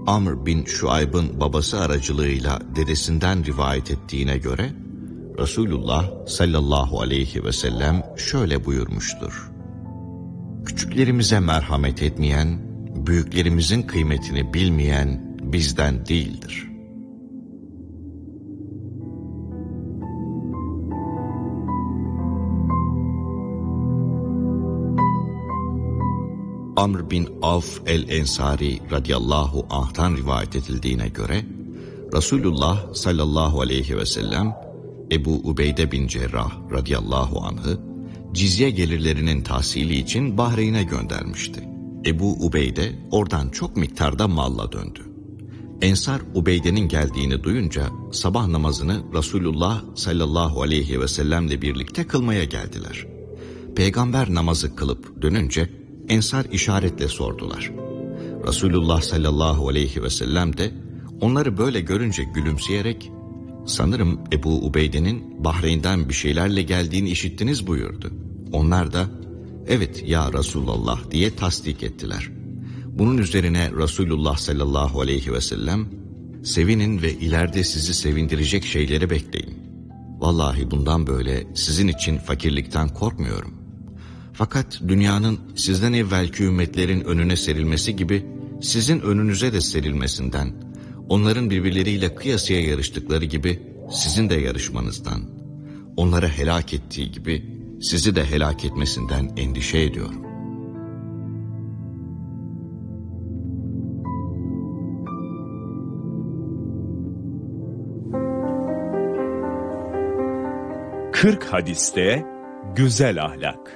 Amr bin Şuayb'ın babası aracılığıyla dedesinden rivayet ettiğine göre, Resulullah sallallahu aleyhi ve sellem şöyle buyurmuştur: Küçüklerimize merhamet etmeyen, büyüklerimizin kıymetini bilmeyen bizden değildir. Amr bin Avf el-Ensari radıyallahu anh'tan rivayet edildiğine göre, Resulullah sallallahu aleyhi ve sellem, Ebu Ubeyde bin Cerrah radıyallahu anh'ı cizye gelirlerinin tahsili için Bahreyn'e göndermişti. Ebu Ubeyde oradan çok miktarda malla döndü. Ensar Ubeyde'nin geldiğini duyunca sabah namazını Resulullah sallallahu aleyhi ve sellemle birlikte kılmaya geldiler. Peygamber namazı kılıp dönünce Ensar işaretle sordular. Resulullah sallallahu aleyhi ve sellem de onları böyle görünce gülümseyerek, sanırım Ebu Ubeyde'nin Bahreyn'den bir şeylerle geldiğini işittiniz buyurdu. Onlar da evet ya Resulullah diye tasdik ettiler. Bunun üzerine Resulullah sallallahu aleyhi ve sellem, sevinin ve ileride sizi sevindirecek şeyleri bekleyin. Vallahi bundan böyle sizin için fakirlikten korkmuyorum. Fakat dünyanın sizden evvelki ümmetlerin önüne serilmesi gibi sizin önünüze de serilmesinden, onların birbirleriyle kıyasıya yarıştıkları gibi sizin de yarışmanızdan, onları helak ettiği gibi sizi de helak etmesinden endişe ediyorum. Kırk hadiste güzel ahlak.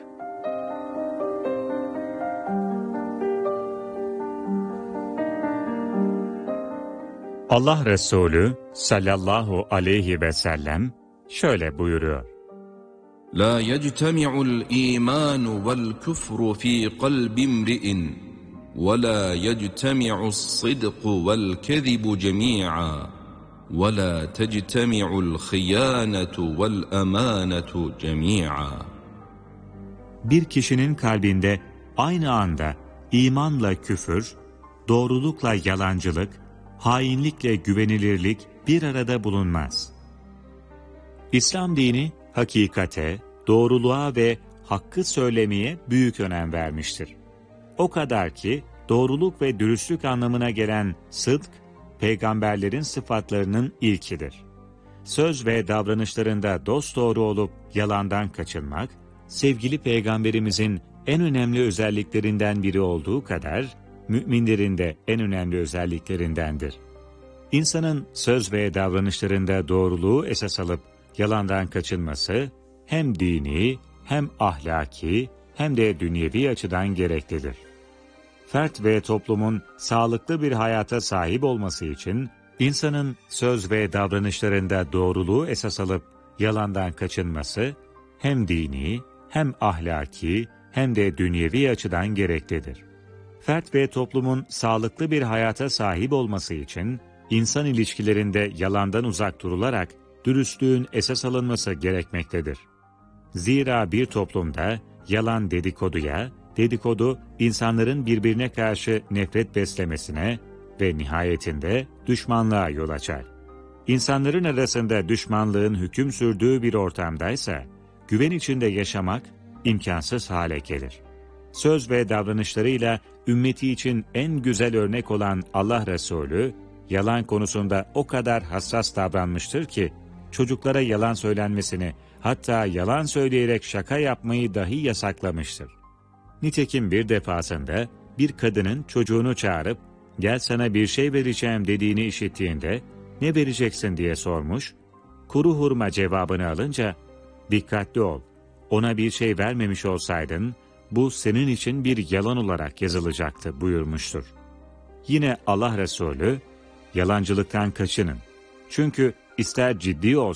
Allah Resulü sallallahu aleyhi ve sellem şöyle buyuruyor: La yectemi'ul imanu vel küfru fi kalbi imri'in ve la yectemi'us sıdku vel kezibu cemi'a ve la tectemi'ul hıyanetu vel emanetu cemi'a. Bir kişinin kalbinde aynı anda imanla küfür, doğrulukla yalancılık, hainlikle güvenilirlik bir arada bulunmaz. İslam dini hakikate, doğruluğa ve hakkı söylemeye büyük önem vermiştir. O kadar ki doğruluk ve dürüstlük anlamına gelen sıdk, peygamberlerin sıfatlarının ilkidir. Söz ve davranışlarında dosdoğru olup yalandan kaçınmak, sevgili peygamberimizin en önemli özelliklerinden biri olduğu kadar, müminlerin de en önemli özelliklerindendir. İnsanın söz ve davranışlarında doğruluğu esas alıp yalandan kaçınması hem dini, hem ahlaki, hem de dünyevi açıdan gereklidir. Fert ve toplumun sağlıklı bir hayata sahip olması için insanın söz ve davranışlarında doğruluğu esas alıp yalandan kaçınması hem dini, hem ahlaki, hem de dünyevi açıdan gereklidir. Fert ve toplumun sağlıklı bir hayata sahip olması için insan ilişkilerinde yalandan uzak durularak dürüstlüğün esas alınması gerekmektedir. Zira bir toplumda yalan dedikoduya, dedikodu insanların birbirine karşı nefret beslemesine ve nihayetinde düşmanlığa yol açar. İnsanların arasında düşmanlığın hüküm sürdüğü bir ortamdaysa güven içinde yaşamak imkansız hale gelir. Söz ve davranışlarıyla ümmeti için en güzel örnek olan Allah Resulü, yalan konusunda o kadar hassas davranmıştır ki, çocuklara yalan söylenmesini, hatta yalan söyleyerek şaka yapmayı dahi yasaklamıştır. Nitekim bir defasında bir kadının çocuğunu çağırıp, gel sana bir şey vereceğim dediğini işittiğinde, ne vereceksin diye sormuş, kuru hurma cevabını alınca, dikkatli ol, ona bir şey vermemiş olsaydın, bu senin için bir yalan olarak yazılacaktı buyurmuştur. Yine Allah Resulü, yalancılıktan kaçının. Çünkü ister ciddi olsun,